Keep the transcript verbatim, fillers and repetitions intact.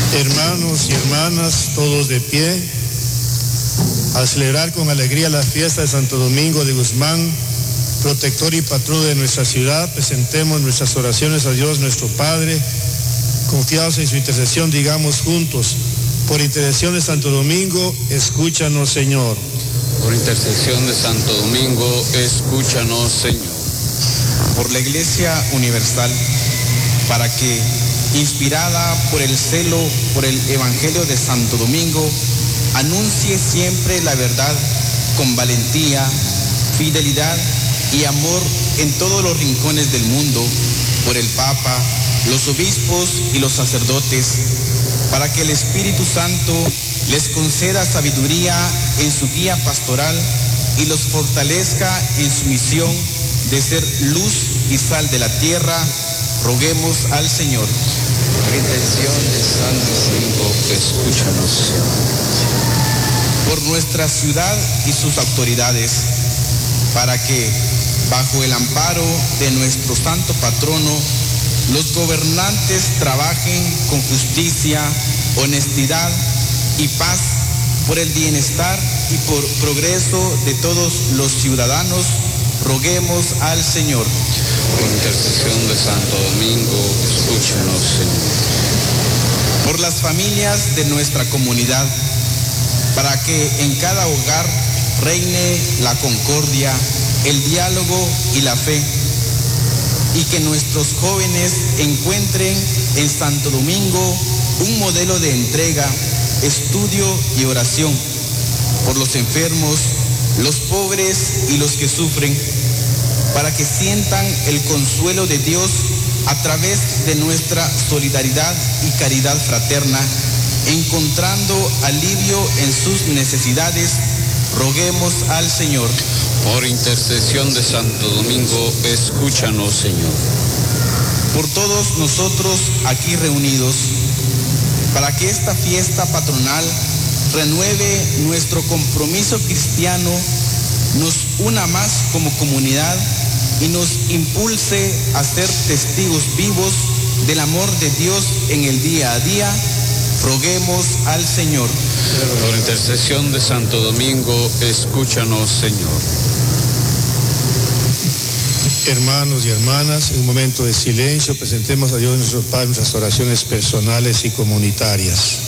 Hermanos y hermanas, todos de pie, al celebrar con alegría la fiesta de Santo Domingo de Guzmán, protector y patrón de nuestra ciudad, presentemos nuestras oraciones a Dios nuestro Padre. Confiados en su intercesión, digamos juntos: por intercesión de Santo Domingo, escúchanos, Señor. Por intercesión de Santo Domingo, escúchanos, Señor. Por la Iglesia Universal, para que, inspirada por el celo por el Evangelio de Santo Domingo, anuncie siempre la verdad con valentía, fidelidad y amor en todos los rincones del mundo, por el Papa, los obispos y los sacerdotes, para que el Espíritu Santo les conceda sabiduría en su guía pastoral y los fortalezca en su misión de ser luz y sal de la tierra, roguemos al Señor. Por intercesión de Santo Domingo, escúchanos, Señor. Por nuestra ciudad y sus autoridades, para que, bajo el amparo de nuestro santo patrono, los gobernantes trabajen con justicia, honestidad y paz por el bienestar y por progreso de todos los ciudadanos, roguemos al Señor. Por intercesión de Santo Domingo, escúchanos, Señor. Por las familias de nuestra comunidad, para que en cada hogar reine la concordia, el diálogo y la fe, y que nuestros jóvenes encuentren en Santo Domingo un modelo de entrega, estudio y oración por los enfermos, los pobres y los que sufren, para que sientan el consuelo de Dios a través de nuestra solidaridad y caridad fraterna, encontrando alivio en sus necesidades, roguemos al Señor. Por intercesión de Santo Domingo, escúchanos, Señor. Por todos nosotros aquí reunidos, para que esta fiesta patronal renueve nuestro compromiso cristiano, nos una más como comunidad y nos impulse a ser testigos vivos del amor de Dios en el día a día, roguemos al Señor. Por intercesión de Santo Domingo, escúchanos, Señor. Hermanos y hermanas, en un momento de silencio, presentemos a Dios nuestro Padre nuestras oraciones personales y comunitarias.